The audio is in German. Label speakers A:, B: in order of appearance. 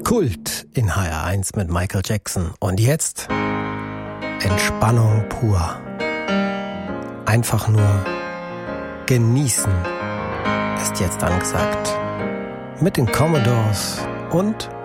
A: Kult in HR1 mit Michael Jackson. Und jetzt Entspannung pur. Einfach nur genießen ist jetzt angesagt. Mit den Commodores und